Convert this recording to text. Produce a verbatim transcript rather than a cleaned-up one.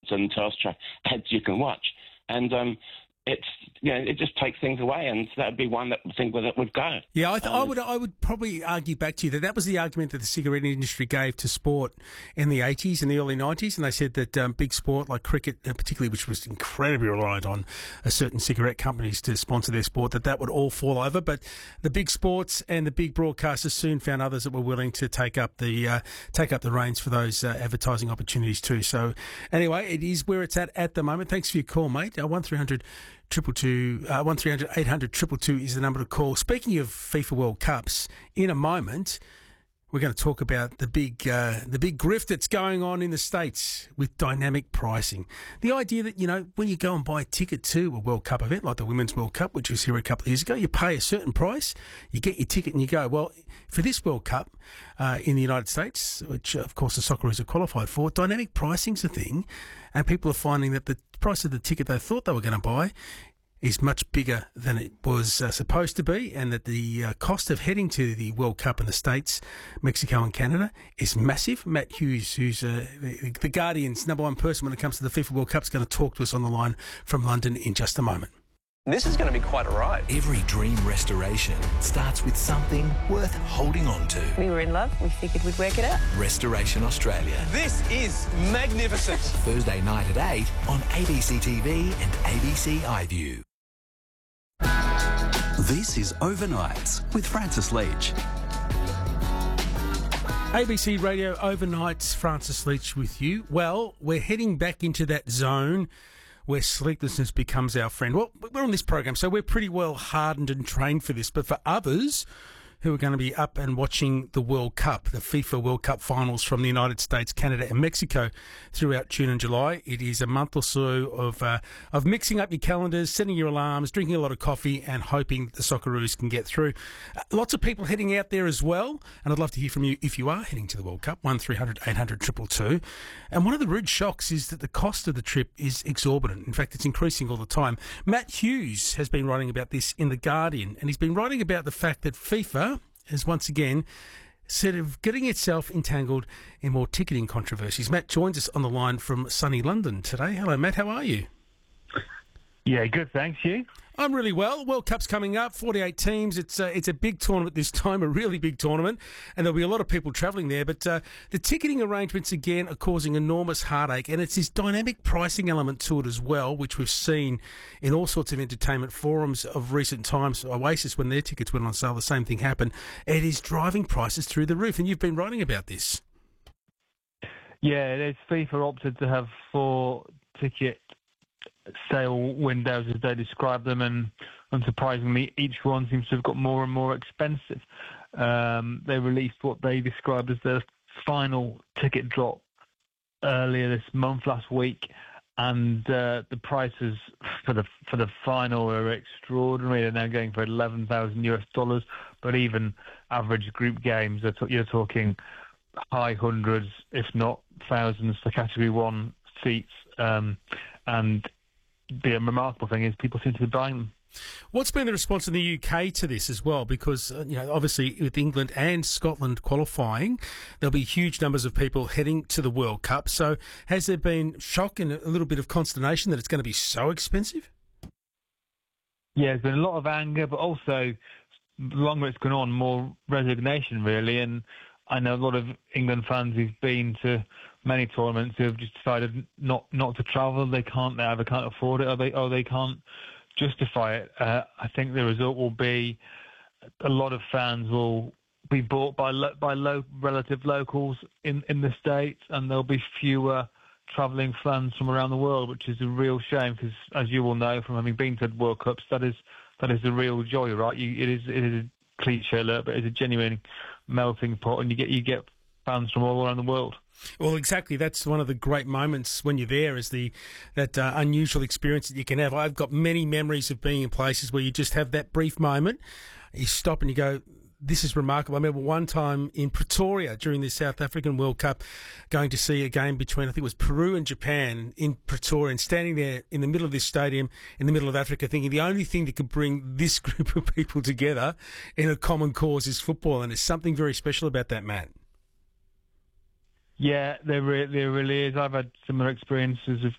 and Telstra ads you can watch. And um, it's, you know, it just takes things away, and that would be one that thing that would go. Yeah, I, th- um, I would I would probably argue back to you that that was the argument that the cigarette industry gave to sport in the eighties and the early nineties, and they said that um, big sport like cricket, uh, particularly, which was incredibly reliant on uh, certain cigarette companies to sponsor their sport, that that would all fall over. But the big sports and the big broadcasters soon found others that were willing to take up the uh, take up the reins for those uh, advertising opportunities too. So anyway, it is where it's at at the moment. Thanks for your call, mate. Uh, one three hundred Triple two, uh, one three hundred eight hundred triple two is the number to call. Speaking of FIFA World Cups, in a moment we're going to talk about the big, uh, the big grift that's going on in the States with dynamic pricing. The idea that, you know, when you go and buy a ticket to a World Cup event like the Women's World Cup, which was here a couple of years ago, you pay a certain price, you get your ticket and you go. Well, for this World Cup uh, in the United States, which of course the Socceroos are qualified for, dynamic pricing's a thing, and people are finding that the price of the ticket they thought they were going to buy is much bigger than it was uh, supposed to be, and that the uh, cost of heading to the World Cup in the States, Mexico and Canada is massive. Matt Hughes, who's uh, the, the Guardian's number one person when it comes to the FIFA World Cup, is going to talk to us on the line from London in just a moment. This is going to be quite a ride. Every dream restoration starts with something worth holding on to. We were in love. We figured we'd work it out. Restoration Australia. This is magnificent. Thursday night at eight on A B C T V and A B C iView. This is Overnights with Francis Leach. A B C Radio Overnights, Francis Leach with you. Well, we're heading back into that zone where sleeplessness becomes our friend. Well, we're on this program, so we're pretty well hardened and trained for this. But for others who are going to be up and watching the World Cup, the FIFA World Cup finals from the United States, Canada and Mexico throughout June and July, it is a month or so of uh, of mixing up your calendars, setting your alarms, drinking a lot of coffee and hoping that the Socceroos can get through. Uh, lots of people heading out there as well, and I'd love to hear from you if you are heading to the World Cup, one three hundred eight hundred two two two. And one of the rude shocks is that the cost of the trip is exorbitant. In fact, it's increasing all the time. Matt Hughes has been writing about this in The Guardian, and he's been writing about the fact that FIFA is once again sort of getting itself entangled in more ticketing controversies. Matt joins us on the line from sunny London today. Hello, Matt. How are you? Yeah, good. Thanks. You? I'm really well. World Cup's coming up, forty-eight teams. It's a, it's a big tournament this time, a really big tournament, and there'll be a lot of people travelling there. But uh, the ticketing arrangements, again, are causing enormous heartache, and it's this dynamic pricing element to it as well, which we've seen in all sorts of entertainment forums of recent times. Oasis, when their tickets went on sale, the same thing happened. It is driving prices through the roof, and you've been writing about this. Yeah, it's FIFA opted to have four ticket sale windows as they describe them, and unsurprisingly each one seems to have got more and more expensive. Um, they released what they described as their final ticket drop earlier this month, last week, and uh, the prices for the for the final are extraordinary. They're now going for eleven thousand US dollars, but even average group games, you're talking high hundreds, if not thousands, for Category One seats, um, and the remarkable thing is people seem to be buying them. What's been the response in the U K to this as well? Because, uh, you know, obviously with England and Scotland qualifying, there'll be huge numbers of people heading to the World Cup. So has there been shock and a little bit of consternation that it's going to be so expensive? Yeah, there's been a lot of anger, but also the longer it's gone on, more resignation, really. And I know a lot of England fans who've been to many tournaments who have just decided not, not to travel. They can't, they either can't afford it or they, or they can't justify it. Uh, I think the result will be a lot of fans will be bought by lo- by low, relative locals in, in the States, and there'll be fewer travelling fans from around the world, which is a real shame because, as you all know from having been to World Cups, that is that is the real joy, right? You, it is it is a cliche alert, but it's a genuine melting pot, and you get you get fans from all around the world. Well, exactly. That's one of the great moments when you're there, is the that uh, unusual experience that you can have. I've got many memories of being in places where you just have that brief moment. You stop and you go, this is remarkable. I remember one time in Pretoria during the South African World Cup going to see a game between, I think it was Peru and Japan in Pretoria, and standing there in the middle of this stadium in the middle of Africa thinking the only thing that could bring this group of people together in a common cause is football, and there's something very special about that, Matt. Yeah, there, re- there really is. I've had similar experiences of